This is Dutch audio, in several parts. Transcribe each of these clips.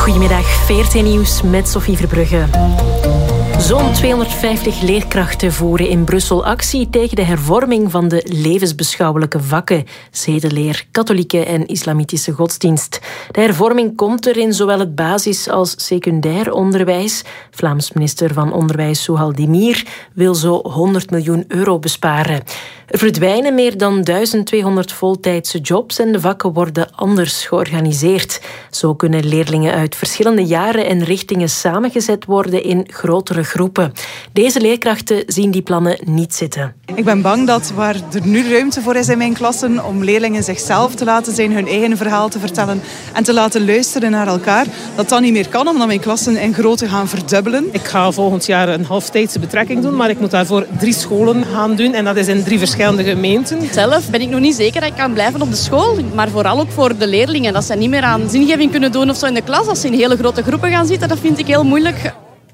Goedemiddag, VRT Nieuws met Sophie Verbrugge. Zo'n 250 leerkrachten voeren in Brussel actie tegen de hervorming van de levensbeschouwelijke vakken, zedeleer, katholieke en islamitische godsdienst. De hervorming komt er in zowel het basis- als secundair onderwijs. Vlaams minister van Onderwijs Souhal Demir wil zo 100 miljoen euro besparen. Er verdwijnen meer dan 1200 voltijdse jobs en de vakken worden anders georganiseerd. Zo kunnen leerlingen uit verschillende jaren en richtingen samengezet worden in grotere groepen. Deze leerkrachten zien die plannen niet zitten. Ik ben bang dat waar er nu ruimte voor is in mijn klassen om leerlingen zichzelf te laten zijn, hun eigen verhaal te vertellen en te laten luisteren naar elkaar, dat niet meer kan omdat mijn klassen in grootte gaan verdubbelen. Ik ga volgend jaar een halftijdse betrekking doen, maar ik moet daarvoor 3 scholen gaan doen en dat is in 3 verschillende gemeenten. Zelf ben ik nog niet zeker dat ik kan blijven op de school, maar vooral ook voor de leerlingen. Dat ze niet meer aan zingeving kunnen doen of zo in de klas. Als ze in hele grote groepen gaan zitten, dat vind ik heel moeilijk.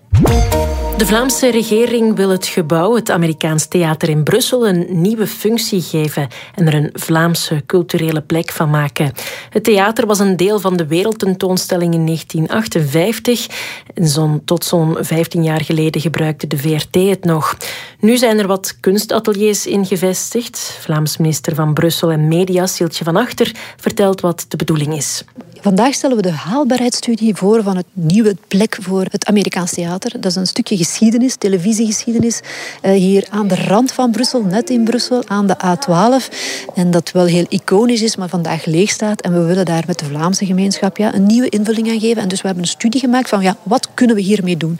De Vlaamse regering wil het gebouw, het Amerikaans Theater in Brussel, een nieuwe functie geven en er een Vlaamse culturele plek van maken. Het theater was een deel van de wereldtentoonstelling in 1958. En tot zo'n 15 jaar geleden gebruikte de VRT het nog. Nu zijn er wat kunstateliers in gevestigd. Vlaams minister van Brussel en Media, Sieltje van Achter, vertelt wat de bedoeling is. Vandaag stellen we de haalbaarheidsstudie voor van het nieuwe plek voor het Amerikaans Theater. Dat is een stukje geschiedenis, televisiegeschiedenis, hier aan de rand van Brussel, net in Brussel, aan de A12. En dat wel heel iconisch is, maar vandaag leeg staat. En we willen daar met de Vlaamse gemeenschap een nieuwe invulling aan geven. En dus we hebben een studie gemaakt van wat kunnen we hiermee doen.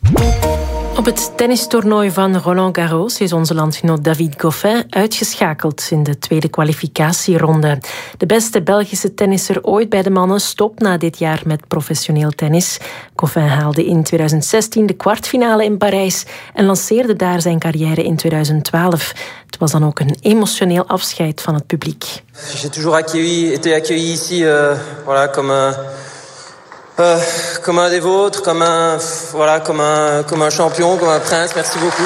Op het tennistoernooi van Roland Garros is onze landgenoot David Goffin uitgeschakeld in de tweede kwalificatieronde. De beste Belgische tennisser ooit bij de mannen stopt na dit jaar met professioneel tennis. Goffin haalde in 2016 de kwartfinale in Parijs en lanceerde daar zijn carrière in 2012. Het was dan ook een emotioneel afscheid van het publiek. J'ai toujours été accueilli ici, comme un des vôtres, comme un champion, comme un prince. Merci beaucoup.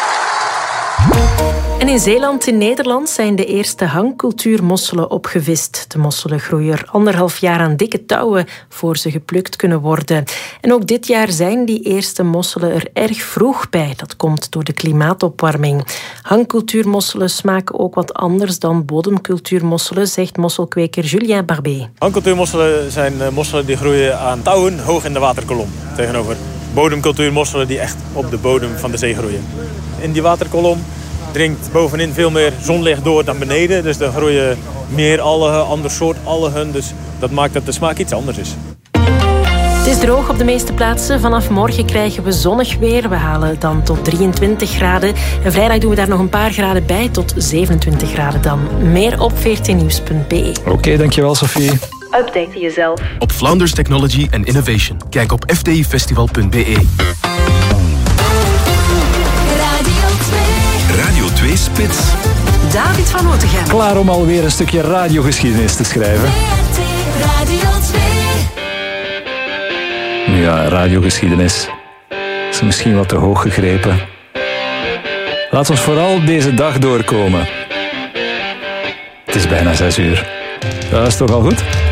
En in Zeeland in Nederland zijn de eerste hangcultuurmosselen opgevist. De mosselen groeien er 1,5 jaar aan dikke touwen voor ze geplukt kunnen worden. En ook dit jaar zijn die eerste mosselen er erg vroeg bij. Dat komt door de klimaatopwarming. Hangcultuurmosselen smaken ook wat anders dan bodemcultuurmosselen, zegt mosselkweker Julien Barbé. Hangcultuurmosselen zijn mosselen die groeien aan touwen hoog in de waterkolom. Tegenover bodemcultuurmosselen die echt op de bodem van de zee groeien. In die waterkolom dringt bovenin veel meer zonlicht door dan beneden. Dus er groeien meer algen, ander soort algen. Dus dat maakt dat de smaak iets anders is. Het is droog op de meeste plaatsen. Vanaf morgen krijgen we zonnig weer. We halen dan tot 23 graden. En vrijdag doen we daar nog een paar graden bij, tot 27 graden dan. Meer op vrtnieuws.be. Oké, dankjewel Sophie. Update jezelf. Op Flanders Technology and Innovation. Kijk op fdifestival.be. Radio 2 Spits. David van Otegem. Klaar om alweer een stukje radiogeschiedenis te schrijven. Radio 2. Ja, radiogeschiedenis is misschien wat te hoog gegrepen. Laat ons vooral deze dag doorkomen. Het is bijna 6 uur. Dat is toch al goed?